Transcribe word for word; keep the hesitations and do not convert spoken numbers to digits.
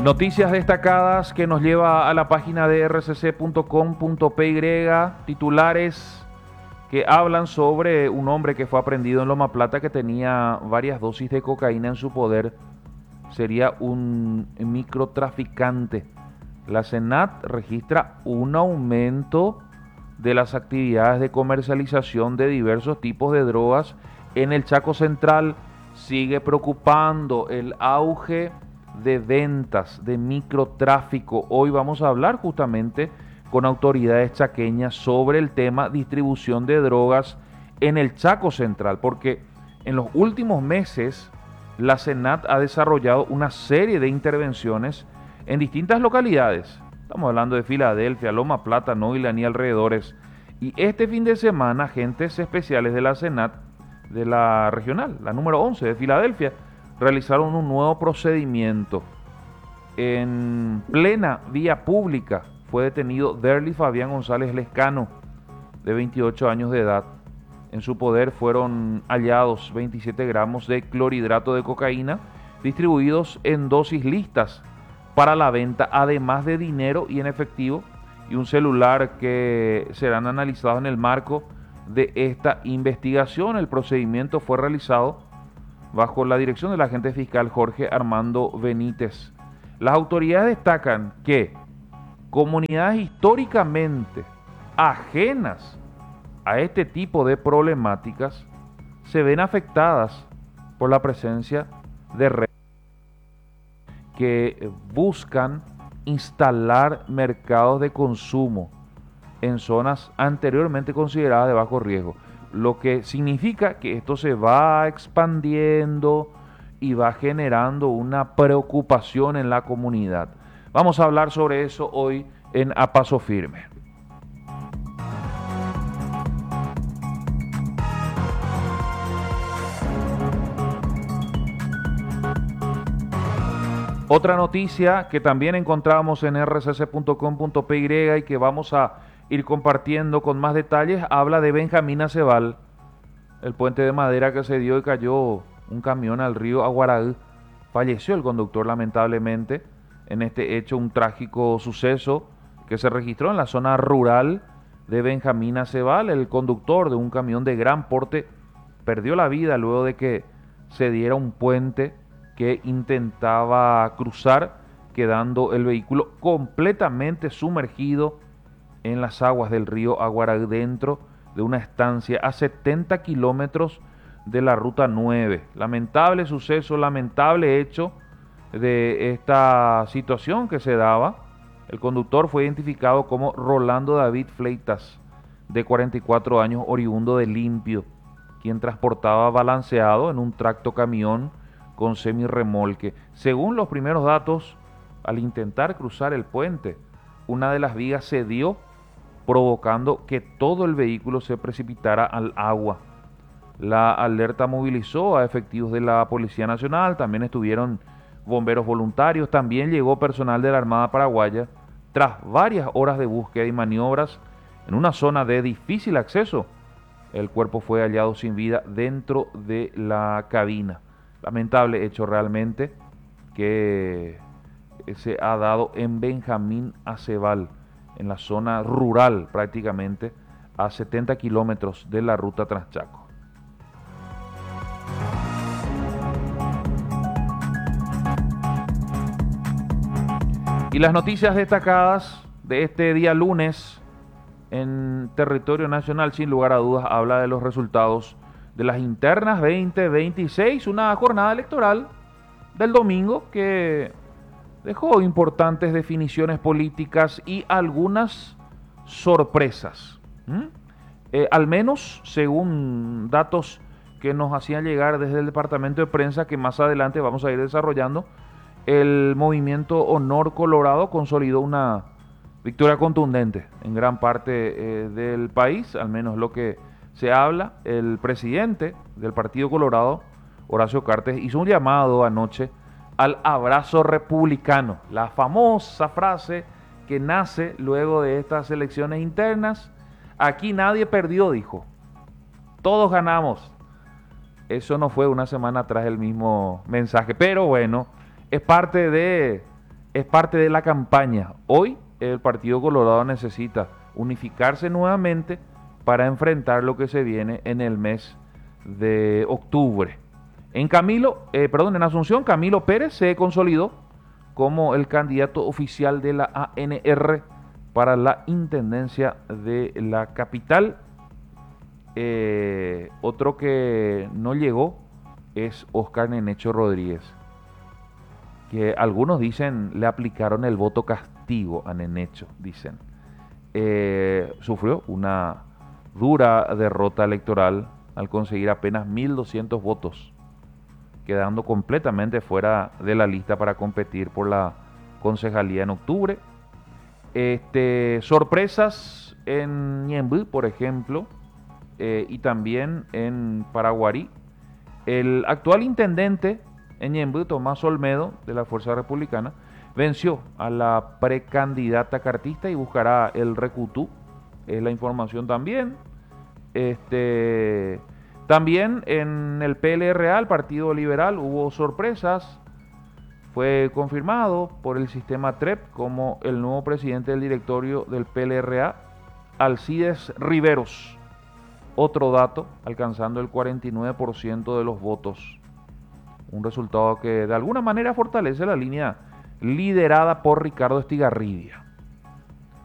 Noticias destacadas que nos lleva a la página de r c c punto com punto p y, titulares que hablan sobre un hombre que fue aprehendido en Loma Plata que tenía varias dosis de cocaína en su poder. Sería un microtraficante. La SENAT registra un aumento de las actividades de comercialización de diversos tipos de drogas en el Chaco Central. Sigue preocupando el auge de ventas, de microtráfico. Hoy vamos a hablar justamente con autoridades chaqueñas sobre el tema distribución de drogas en el Chaco Central, porque en los últimos meses la SENAT ha desarrollado una serie de intervenciones en distintas localidades. Estamos hablando de Filadelfia, Loma Plata, Noilán y alrededores. Y este fin de semana, agentes especiales de la SENAT, de la regional, la número once de Filadelfia, realizaron un nuevo procedimiento. En plena vía pública fue detenido Derly Fabián González Lescano, de veintiocho años de edad. En su poder fueron hallados veintisiete gramos de clorhidrato de cocaína distribuidos en dosis listas para la venta, además de dinero y en efectivo, y un celular que serán analizados en el marco de esta investigación. El procedimiento fue realizado bajo la dirección del agente fiscal Jorge Armando Benítez. Las autoridades destacan que comunidades históricamente ajenas a este tipo de problemáticas se ven afectadas por la presencia de redes que buscan instalar mercados de consumo en zonas anteriormente consideradas de bajo riesgo, lo que significa que esto se va expandiendo y va generando una preocupación en la comunidad. Vamos a hablar sobre eso hoy en A Paso Firme. Otra noticia que también encontramos en r c c punto com punto p y y que vamos a ir compartiendo con más detalles, habla de Benjamín Aceval, el puente de madera que se dio y cayó un camión al río Aguaraí. Falleció el conductor lamentablemente en este hecho, un trágico suceso que se registró en la zona rural de Benjamín Aceval. El conductor de un camión de gran porte perdió la vida luego de que se diera un puente que intentaba cruzar, quedando el vehículo completamente sumergido en las aguas del río Aguaraí dentro de una estancia a setenta kilómetros de la ruta nueve. Lamentable suceso, lamentable hecho de esta situación que se daba. El conductor fue identificado como Rolando David Fleitas, de cuarenta y cuatro años, oriundo de Limpio, quien transportaba balanceado en un tracto camión con semirremolque. Según los primeros datos, al intentar cruzar el puente, una de las vigas cedió, provocando que todo el vehículo se precipitara al agua. La alerta movilizó a efectivos de la Policía Nacional, también estuvieron bomberos voluntarios, también llegó personal de la Armada Paraguaya. Tras varias horas de búsqueda y maniobras en una zona de difícil acceso, el cuerpo fue hallado sin vida dentro de la cabina. Lamentable hecho realmente que se ha dado en Benjamín Aceval, en la zona rural prácticamente, a setenta kilómetros de la ruta Transchaco. Y las noticias destacadas de este día lunes en territorio nacional, sin lugar a dudas, habla de los resultados de las internas veinte veintiséis, una jornada electoral del domingo que dejó importantes definiciones políticas y algunas sorpresas. ¿Mm? Eh, al menos según datos que nos hacían llegar desde el departamento de prensa, que más adelante vamos a ir desarrollando, el movimiento Honor Colorado consolidó una victoria contundente en gran parte eh, del país, al menos lo que se habla. El presidente del Partido Colorado, Horacio Cartes, hizo un llamado anoche al abrazo republicano, la famosa frase que nace luego de estas elecciones internas. Aquí nadie perdió, dijo, todos ganamos. Eso no fue una semana atrás el mismo mensaje, pero bueno, es parte de es parte de la campaña. Hoy el Partido Colorado necesita unificarse nuevamente para enfrentar lo que se viene en el mes de octubre. En Camilo, eh, perdón, en Asunción, Camilo Pérez se consolidó como el candidato oficial de la A N R para la intendencia de la capital. Eh, otro que no llegó es Oscar Nenecho Rodríguez, que algunos dicen le aplicaron el voto castigo a Nenecho, dicen. Eh, sufrió una dura derrota electoral al conseguir apenas mil doscientos votos, quedando completamente fuera de la lista para competir por la concejalía en octubre. Este, sorpresas en Ñemby, por ejemplo, eh, y también en Paraguarí. El actual intendente en Ñemby, Tomás Olmedo, de la Fuerza Republicana, venció a la precandidata cartista y buscará el recutú. Es la información también. Este, también en el P L R A, el Partido Liberal, hubo sorpresas. Fue confirmado por el sistema T R E P como el nuevo presidente del directorio del P L R A, Alcides Riveros. Otro dato, alcanzando el cuarenta y nueve por ciento de los votos. Un resultado que de alguna manera fortalece la línea liderada por Ricardo Estigarribia.